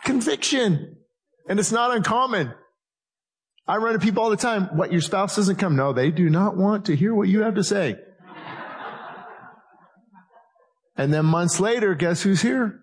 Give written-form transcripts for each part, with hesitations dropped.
conviction. And it's not uncommon. I run into people all the time. What, your spouse doesn't come? No, they do not want to hear what you have to say. And then months later, guess who's here?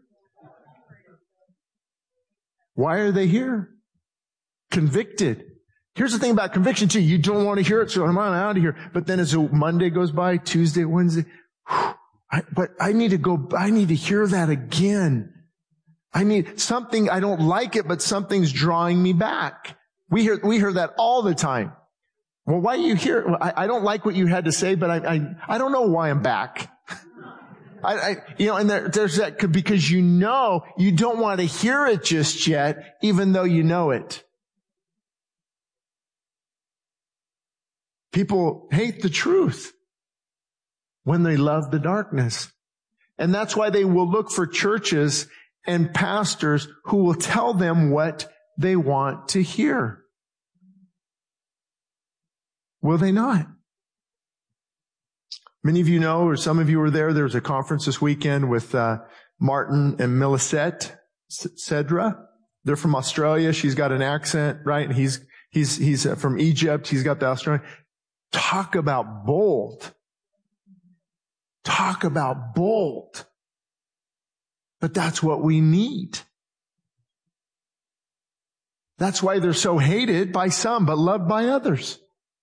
Why are they here? Convicted. Here's the thing about conviction too. You don't want to hear it, so I'm out of here. But then as Monday goes by, Tuesday, Wednesday, I need to hear that again. I need something, I don't like it, but something's drawing me back. We hear that all the time. Well, why are you here? I don't like what you had to say, but I don't know why I'm back. And there's that, because you don't want to hear it just yet, even though you know it. People hate the truth when they love the darkness. And that's why they will look for churches and pastors who will tell them what they want to hear. Will they not? Many of you know, or some of you were there, there was a conference this weekend with Martin and Millicent Cedra. They're from Australia. She's got an accent, right? And he's from Egypt. He's got the Australian. Talk about bold. Talk about bold. But that's what we need. That's why they're so hated by some, but loved by others.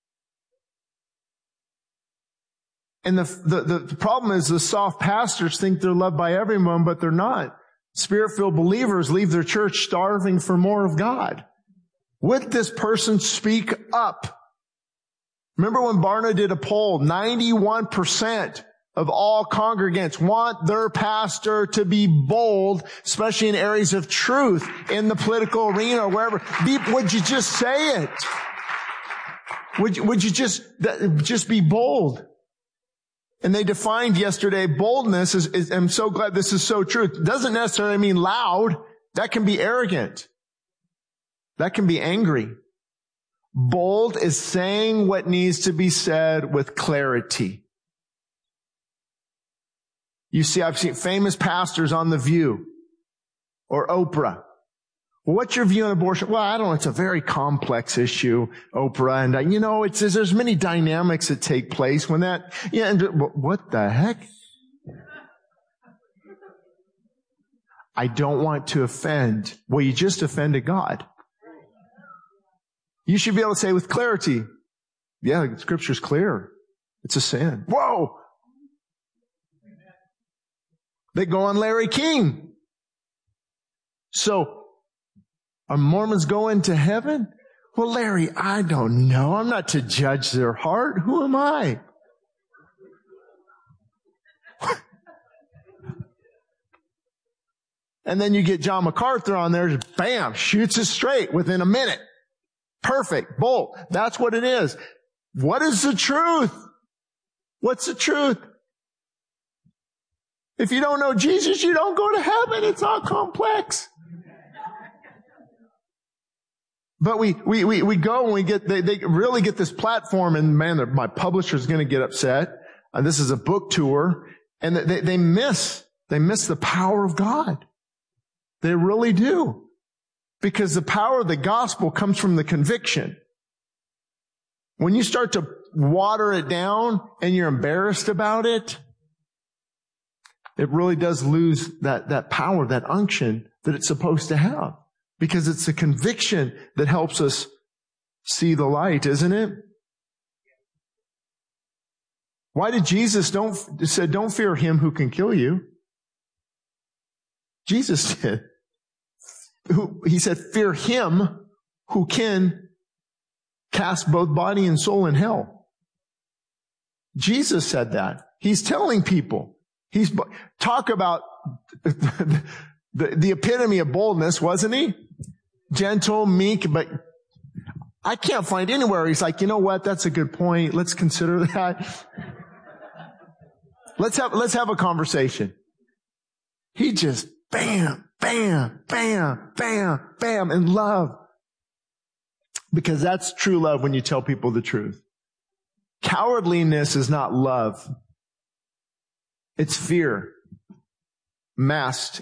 And the problem is the soft pastors think they're loved by everyone, but they're not. Spirit-filled believers leave their church starving for more of God. Would this person speak up? Remember when Barna did a poll, 91% of all congregants want their pastor to be bold, especially in areas of truth, in the political arena or wherever. Would you just say it? Would you just be bold? And they defined yesterday boldness is I'm so glad this is so true. It doesn't necessarily mean loud. That can be arrogant. That can be angry. Bold is saying what needs to be said with clarity. You see, I've seen famous pastors on The View or Oprah. Well, what's your view on abortion? Well, I don't know. It's a very complex issue, Oprah. And, there's many dynamics that take place when that, what the heck? I don't want to offend. Well, you just offended God. You should be able to say with clarity, yeah, the Scripture's clear. It's a sin. Whoa! They go on Larry King. So, are Mormons going to heaven? Well, Larry, I don't know. I'm not to judge their heart. Who am I? And then you get John MacArthur on there, just bam, shoots it straight within a minute. Perfect, bold. That's what it is. What is the truth? What's the truth? If you don't know Jesus, you don't go to heaven. It's all complex. But we go and they really get this platform, and man, my publisher's going to get upset. This is a book tour, and they miss the power of God. They really do. Because the power of the gospel comes from the conviction. When you start to water it down and you're embarrassed about it, it really does lose that power, that unction that it's supposed to have. Because it's the conviction that helps us see the light, isn't it? Why did Jesus said, don't fear him who can kill you? Jesus did. He said, fear him who can cast both body and soul in hell. Jesus said that. He's telling people. Talk about the epitome of boldness, wasn't he? Gentle, meek, but I can't find anywhere he's like, you know what? That's a good point. Let's consider that. Let's have a conversation. He just bam, bam, bam, bam, bam, in love. Because that's true love when you tell people the truth. Cowardliness is not love. It's fear masked